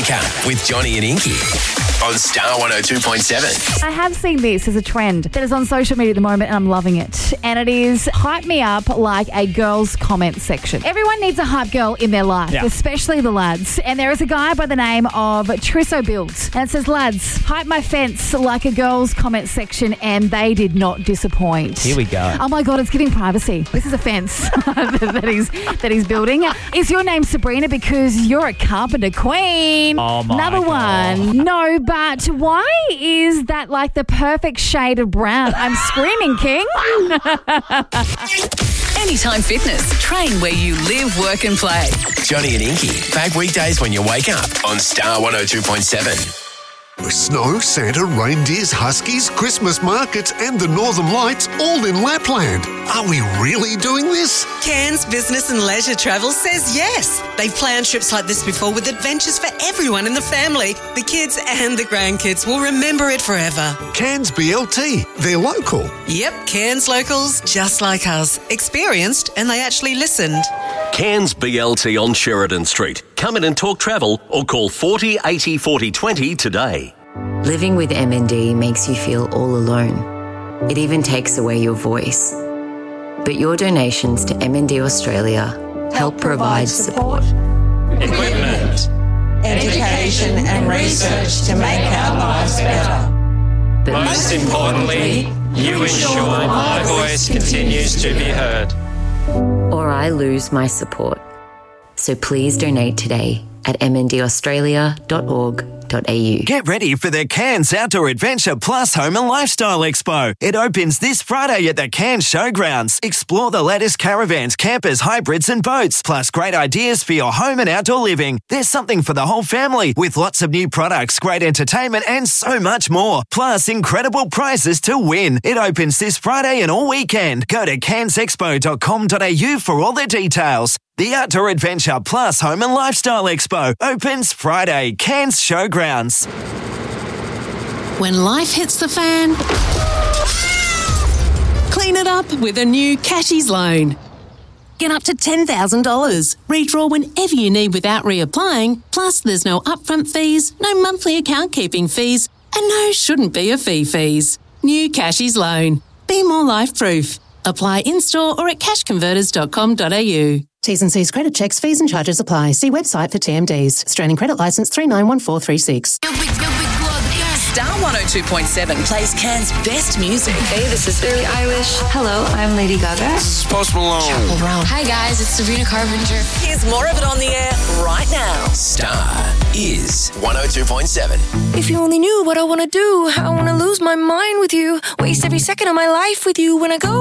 Wake Up with Johnny and Inky on Star 102.7. I have seen this as a trend that is on social media at the moment and I'm loving it. And it is hype me up like a girl's comment section. Everyone needs a hype girl in their life, especially the lads. And there is a guy by the name of Trisso Builds. And it says, lads, hype my fence like a girl's comment section and they did not disappoint. Here we go. Oh my God, it's giving privacy. This is a fence that he's building. Is your name Sabrina because you're a carpenter queen? Oh my Another God. one. No, but why is that like the perfect shade of brown? I'm screaming, King. Anytime Fitness. Train where you live, work and play. Johnny and Inky, back weekdays when you wake up on Star 102.7. Snow, Santa, reindeers, huskies, Christmas markets and the Northern Lights all in Lapland. Are we really doing this? Cairns Business and Leisure Travel says yes. They've planned trips like this before with adventures for everyone in the family. The kids and the grandkids will remember it forever. Cairns BLT, they're local. Yep, Cairns locals just like us. Experienced and they actually listened. Cairns BLT on Sheridan Street. Come in and talk travel or call 40 80 40 20 today. Living with MND makes you feel all alone. It even takes away your voice. But your donations to MND Australia help provide support, equipment, education and research to make our lives better. but Most importantly, you ensure my voice continues to be heard. or I lose my support. So please donate today at mndaustralia.org.au. Get ready for the Cairns Outdoor Adventure Plus Home and Lifestyle Expo. It opens this Friday at the Cairns Showgrounds. Explore the latest caravans, campers, hybrids and boats, plus great ideas for your home and outdoor living. There's something for the whole family with lots of new products, great entertainment and so much more. Plus incredible prizes to win. It opens this Friday and all weekend. Go to cairnsexpo.com.au for all the details. The Outdoor Adventure Plus Home and Lifestyle Expo opens Friday, Cairns Showgrounds. When life hits the fan, clean it up with a new Cashies loan. Get up to $10,000. Redraw whenever you need without reapplying. Plus, there's no upfront fees, no monthly account keeping fees, and no shouldn't be a fee fees. New Cashies loan. Be more life proof. Apply in-store or at cashconverters.com.au. T's and C's credit checks, fees and charges apply. See website for TMDs. Australian Credit Licence 391436. Star 102.7 plays Cairns' best music. Hey, this is Billie Eilish. Hello, I'm Lady Gaga. This is Post Malone. Chapel Brown. Hi guys, it's Sabrina Carpenter. Here's more of it on the air right now. Star is 102.7. If you only knew what I want to do, I want to lose my mind with you. Waste every second of my life with you when I go.